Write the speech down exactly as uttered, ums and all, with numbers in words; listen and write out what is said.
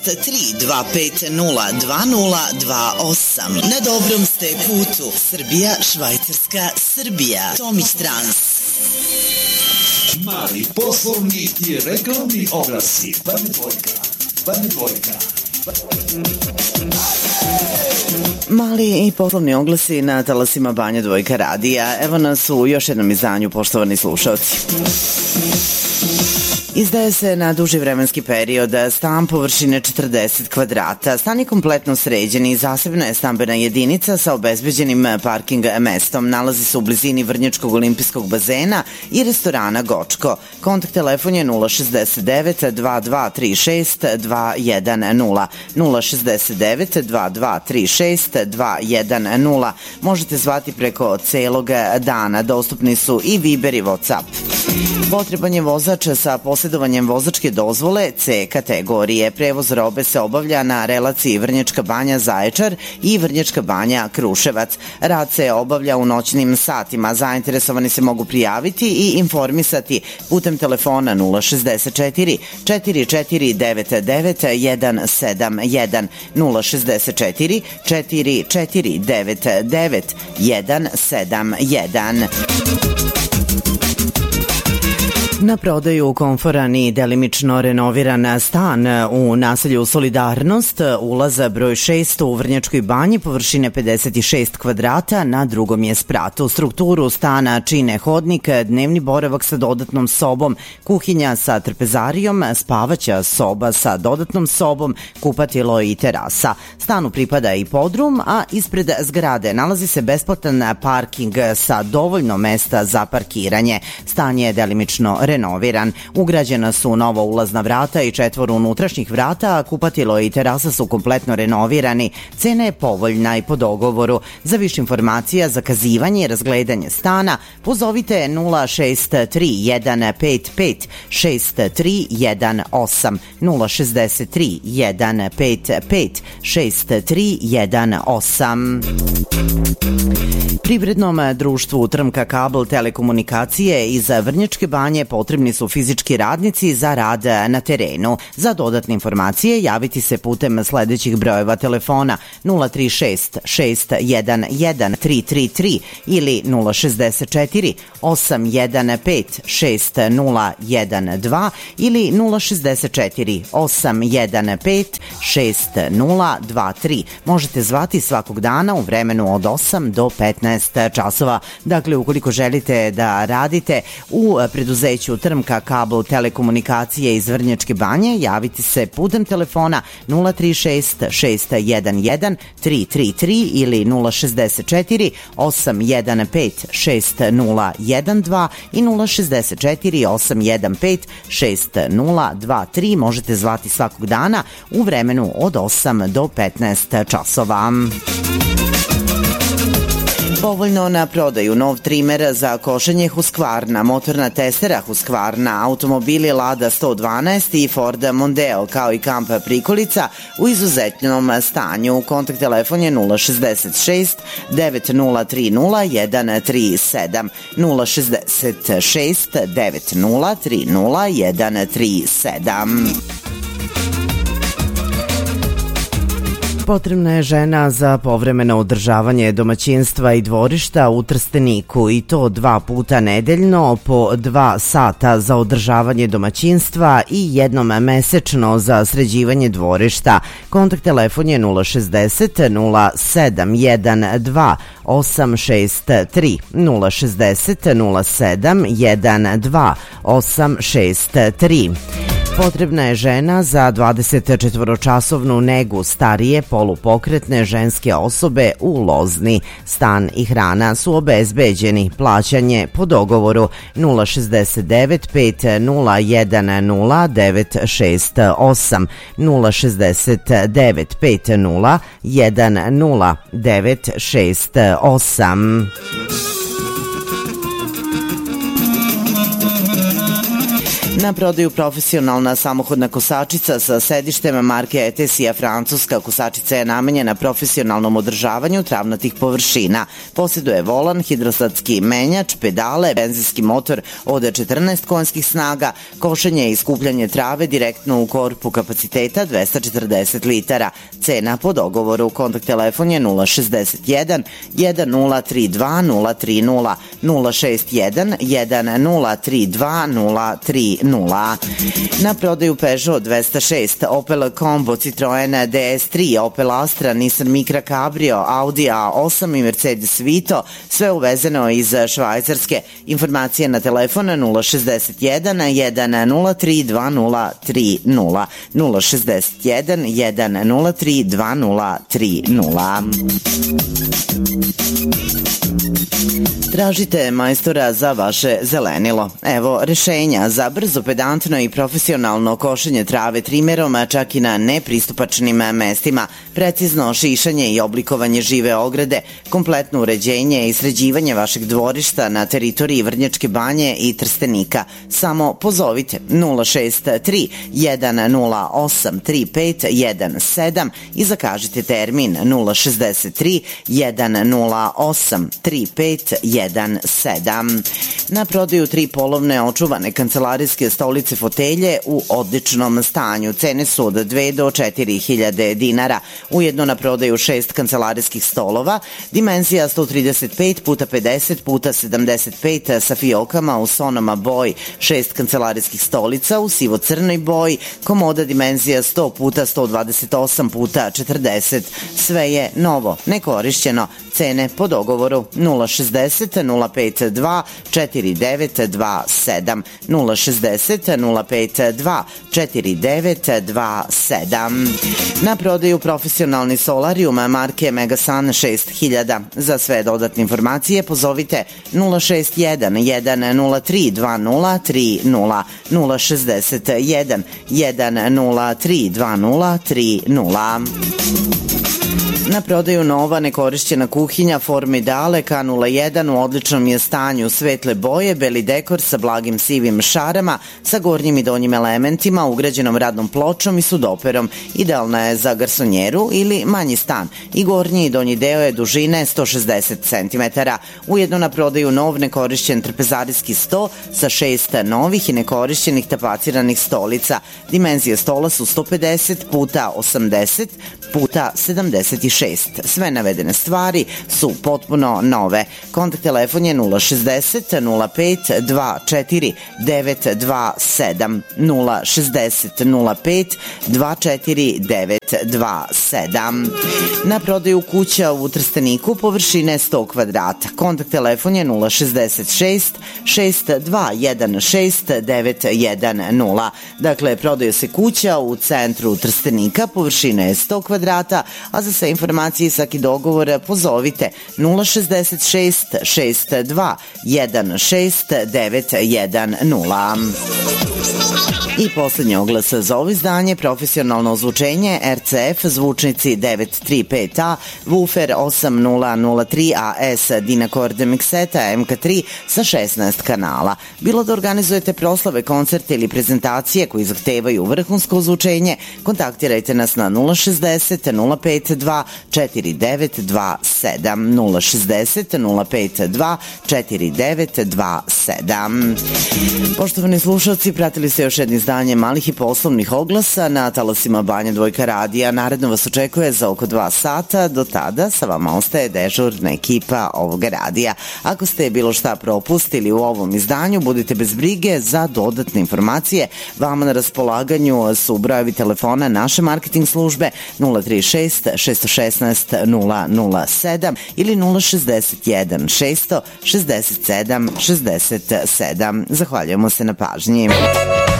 tri dva pet nula dva nula dva osam. Na dobrom ste putu. Srbija, Švajcarska, Srbija. Tomić Trans. Mali poslovni i reklamni oglasi. Bane dvojka. Bane dvojka. Mali i poslovni oglasi na talasima Banja Dvojka radija. Evo nas u još jednom izdanju, poštovani slušalci. Izdaje se na duži vremenski period stan površine četrdeset kvadrata. Stan je kompletno sređen i zasebna je stambena jedinica sa obezbeđenim parking mestom. Nalazi se u blizini Vrnjačkog olimpijskog bazena i restorana Gočko. Kontakt telefon je nula šezdeset devet dva dva tri šest dva jedan nula. nula šezdeset devet dva dva tri šest dva jedan nula. Možete zvati preko celog dana. Dostupni su i Viber i WhatsApp. Potreban je vozač sa posjedovanjem vozačke dozvole C kategorije. Prevoz robe se obavlja na relaciji Vrnjačka Banja Zaječar i Vrnjačka Banja Kruševac. Rad se obavlja u noćnim satima. Zainteresovani se mogu prijaviti i informisati putem telefona nula šezdeset četiri četiri četiri devet devet jedan sedam jedan nula šezdeset četiri četiri četiri devet devet jedan sedam jedan. Na prodaju komforan i delimično renoviran stan u naselju Solidarnost, ulaza broj šest u Vrnjačkoj Banji, površine pedeset šest kvadrata, na drugom je spratu. Strukturu stana čine hodnik, dnevni boravak sa dodatnom sobom, kuhinja sa trpezarijom, spavaća soba sa dodatnom sobom, kupatilo i terasa. Stanu pripada i podrum, a ispred zgrade nalazi se besplatan parking sa dovoljno mesta za parkiranje. Stan je delimično renoviran. Ugrađena su nova ulazna vrata i četvor unutrašnjih vrata, a kupatilo i terasa su kompletno renovirani. Cena je povoljna i po dogovoru. Za više informacija, zakazivanje i razgledanje stana pozovite nula šest tri jedan pet pet šest tri jedan osam nula šezdeset tri jedan pet pet šest tri jedan osam. Privrednom društvu Trmka kabel telekomunikacije iz Vrnjačke Banje potrebni su fizički radnici za rad na terenu. Za dodatne informacije javiti se putem sledećih brojeva telefona nula tri šest šest jedan jedan tri tri tri ili nula šezdeset četiri osam jedan pet šest nula jedan dva ili nula šezdeset četiri osam jedan pet šest nula dva tri. Možete zvati svakog dana u vremenu od osam do petnaest časova. Dakle, ukoliko želite da radite u preduzeću Trmka kabel telekomunikacije iz Vrnjačke Banje, javite se putem telefona nula tri šest šest jedan jedan tri tri tri ili nula šezdeset četiri osam jedan pet šest nula jedan dva i nula šezdeset četiri osam jedan pet šest nula dva tri. Možete zvati svakog dana u vremenu od osam do petnaest časova. Povoljno na prodaju nov trimer za košenje Husqvarna, motorna testera Husqvarna, automobili Lada sto dvanaest i Ford Mondeo, kao i kamp prikolica u izuzetnom stanju. Kontakt telefon je nula šezdeset šest devet nula tri nula jedan tri sedam nula šezdeset šest devet nula tri nula jedan tri sedam. Potrebna je žena za povremeno održavanje domaćinstva i dvorišta u Trsteniku, i to dva puta nedeljno po dva sata za održavanje domaćinstva i jednom mesečno za sređivanje dvorišta. Kontakt telefon je nula šezdeset nula sedam jedan dva osam šest tri nula šezdeset nula sedam jedan dva osam šest tri. Potrebna je žena za dvadesetčetvoročasovnu negu starije polupokretne ženske osobe u Lozni. Stan i hrana su obezbeđeni. Plaćanje po dogovoru nula šezdeset devet pet nula jedan nula devet šest osam nula šezdeset devet pet nula jedan nula devet šest osam. Na prodaju profesionalna samohodna kosačica sa sedištem marke Etesija francuska. Kosačica je namenjena profesionalnom održavanju travnatih površina. Posjeduje volan, hidrostatski menjač, pedale, benzinski motor od četrnaest konjskih snaga, košenje i skupljanje trave direktno u korpu kapaciteta dvesta četrdeset litara. Cena po dogovoru. Kontakt telefon je nula šezdeset jedan jedan nula tri dva nula tri nula, nula šezdeset jedan jedan nula tri dva nula tri nula. Na prodaju Peugeot dvesta šest, Opel Combo, Citroen D S tri, Opel Astra, Nissan Micra Cabrio, Audi A osam i Mercedes Vito, sve uvezeno iz Švajcarske. Informacije na telefon nula šezdeset jedan jedan nula tri dva nula tri nula, nula šezdeset jedan jedan nula tri dva nula tri nula. Tražite majstora za vaše zelenilo. Evo rešenja za brzo, pedantno i profesionalno košenje trave trimerom, čak i na nepristupačnim mestima, precizno šišanje i oblikovanje žive ograde, kompletno uređenje i sređivanje vašeg dvorišta na teritoriji Vrnjačke Banje i Trstenika. Samo pozovite nula šest tri jedan nula osam tri pet jedan sedam i zakažite termin nula šezdeset tri jedan nula osam tri pet jedan sedam. Na prodaju tri polovne očuvane kancelarijske stolice fotelje u odličnom stanju. Cene su od dve do četiri hiljade dinara. Ujedno na prodaju šest kancelarijskih stolova, dimenzija sto trideset pet puta pedeset puta sedamdeset pet sa fiokama u sonoma boji, šest kancelarijskih stolica u sivo-crnoj boji, komoda dimenzija sto puta sto dvadeset osam puta četrdeset. Sve je novo, nekorišćeno. Cene po dogovoru nula šezdeset nula pet dva četiri devet dva sedam, nula šezdeset nula pet dva četiri devet dva sedam. Na prodaju profesionalni solarijum marke Megasun šest hiljada. Za sve dodatne informacije pozovite nula šezdeset jedan jedan nula tri dva nula tri nula, nula šezdeset jedan jedan nula tri dva nula tri nula. Na prodaju nova nekorišćena kuhinja Formidale K nula jedan u odličnom je stanju, svetle boje, beli dekor sa blagim sivim šarama, sa gornjim i donjim elementima, ugrađenom radnom pločom i sudoperom. Idealna je za garsonjeru ili manji stan i gornji i donji deo je dužine sto šezdeset centimetara. Ujedno na prodaju nov nekorišćen trpezarijski sto sa šest novih i nekorišćenih tapaciranih stolica. Dimenzije stola su sto pedeset puta osamdeset puta sedamdeset šest. Sve navedene stvari su potpuno nove. Kontakt telefon je nula šezdeset nula pet dva četiri devet dva sedam, nula šezdeset nula pet dva četiri devet dva sedam. Na prodaju kuća u Trsteniku površine sto kvadrata. Kontakt telefon je nula šezdeset šest šest dva jedan šest devet jedan nula. Dakle, prodaje se kuća u centru Trstenika, površine je sto kvadrata, a za sve informacije i svaki dogovor pozovite nula šezdeset šest šest dva jedan šest devet jedan nula. I poslednji oglas za ovo izdanje, profesionalno ozvučenje R C F, zvučnici devet tri pet A, woofer osam nula nula tri A S, Dynacord mikseta M K tri sa šesnaest kanala. Bilo da organizujete proslave, koncerte ili prezentacije koji zahtevaju vrhunsko ozvučenje, kontaktirajte nas na nula šezdeset nula pet dva četiri devet dva sedam, nula šezdeset nula pet dva četiri devet dva sedam. Poštovani slušalci, pratili ste još jedno izdanje malih i poslovnih oglasa na talasima Banja Dvojka radija. Naredno vas očekuje za oko dva sata. Do tada sa vama ostaje dežurna ekipa ovog radija. Ako ste bilo šta propustili u ovom izdanju, budite bez brige, za dodatne informacije vama na raspolaganju su brojevi telefona naše marketing službe nula tri šest šest jedan šest nula nula sedam ili nula šezdeset jedan šest šezdeset sedam šezdeset sedam. Zahvaljujemo se na pažnji.